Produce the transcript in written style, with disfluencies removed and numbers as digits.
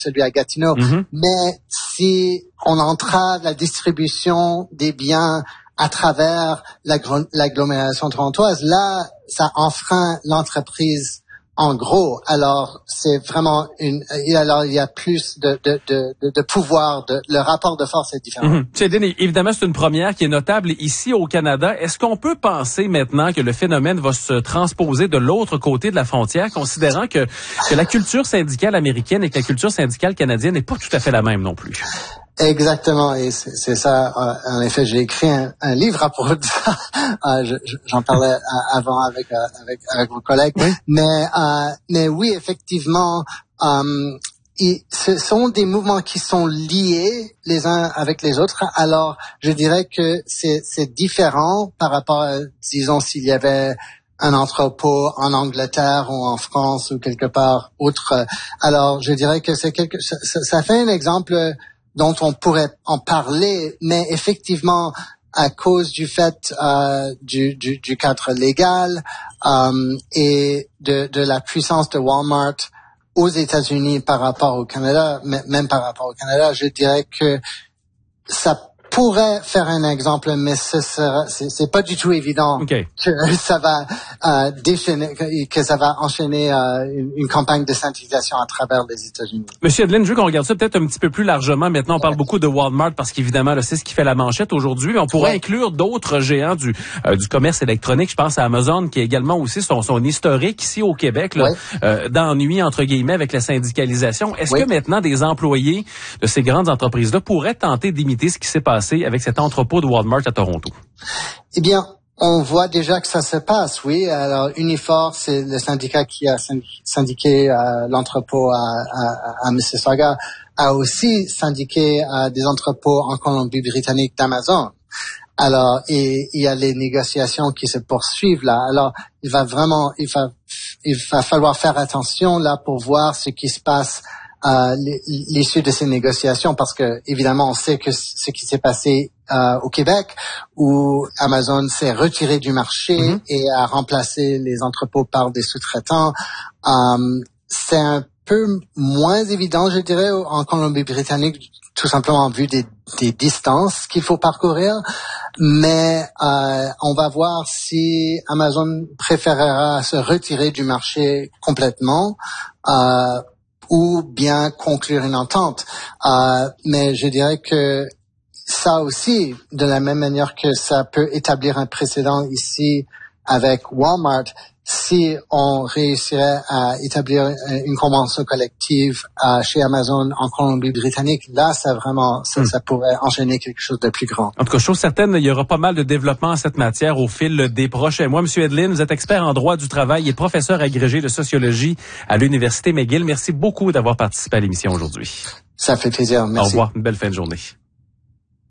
celui à Gatineau. Mais si on entrave la distribution des biens à travers l'agglomération torontoise, là, ça enfreint l'entreprise en gros. Alors, c'est vraiment alors, il y a plus de pouvoir, le rapport de force est différent. Monsieur Edlin, évidemment, c'est une première qui est notable ici au Canada. Est-ce qu'on peut penser maintenant que le phénomène va se transposer de l'autre côté de la frontière, considérant que la culture syndicale américaine et que la culture syndicale canadienne n'est pas tout à fait la même non plus? Exactement, et c'est ça. En effet, j'ai écrit un livre à propos de ça. J'en parlais avant avec vos collègues. Oui. Mais oui, effectivement, ce sont des mouvements qui sont liés les uns avec les autres. Alors, je dirais que c'est différent par rapport à, disons, s'il y avait un entrepôt en Angleterre ou en France ou quelque part autre. Alors, je dirais que ça fait un exemple dont on pourrait en parler, mais effectivement, à cause du fait du cadre légal et de la puissance de Walmart aux États-Unis par rapport au Canada, même par rapport au Canada, je dirais que ça pourrait faire un exemple, mais c'est pas du tout évident que ça va déchaîner, que ça va enchaîner une campagne de syndication à travers les États-Unis. Monsieur Edlin, je veux qu'on regarde ça peut-être un petit peu plus largement. Maintenant, on parle beaucoup de Walmart parce qu'évidemment, là, c'est ce qui fait la manchette aujourd'hui, mais on pourrait inclure d'autres géants du commerce électronique. Je pense à Amazon, qui a également aussi son historique ici au Québec, là, d'ennui, entre guillemets, avec la syndicalisation. Est-ce que maintenant, des employés de ces grandes entreprises-là pourraient tenter d'imiter ce qui s'est passé avec cet entrepôt de Walmart à Toronto? Eh bien, on voit déjà que ça se passe, oui. Alors, Unifor, c'est le syndicat qui a syndiqué l'entrepôt à Mississauga, a aussi syndiqué des entrepôts en Colombie-Britannique d'Amazon. Alors, et il y a les négociations qui se poursuivent là. Alors, il va falloir faire attention là pour voir ce qui se passe l'issue de ces négociations, parce que évidemment on sait que ce qui s'est passé au Québec, où Amazon s'est retiré du marché et a remplacé les entrepôts par des sous-traitants, c'est un peu moins évident, je dirais, en Colombie-Britannique, tout simplement vu des distances qu'il faut parcourir. Mais on va voir si Amazon préférera se retirer du marché complètement ou bien conclure une entente. Mais je dirais que ça aussi, de la même manière que ça peut établir un précédent ici avec Walmart, si on réussirait à établir une convention collective chez Amazon en Colombie-Britannique, là, ça pourrait enchaîner quelque chose de plus grand. En tout cas, chose certaine, il y aura pas mal de développement en cette matière au fil des prochains mois. Monsieur Edlin, vous êtes expert en droit du travail et professeur agrégé de sociologie à l'Université McGill. Merci beaucoup d'avoir participé à l'émission aujourd'hui. Ça fait plaisir. Merci. Au revoir. Une belle fin de journée.